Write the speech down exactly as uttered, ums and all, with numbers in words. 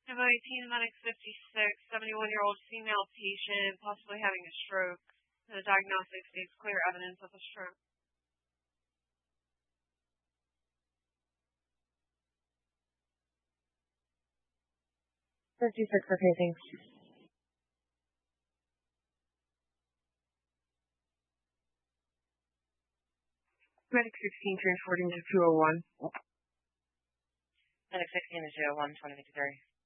Number eighteen, Medic fifty-six, seventy-one-year-old female patient, possibly having a stroke. The diagnostic states clear evidence of a stroke. fifty-six, okay, thanks. Medic sixteen transporting to two oh one. Medic sixteen to two oh one, twenty fifty-three.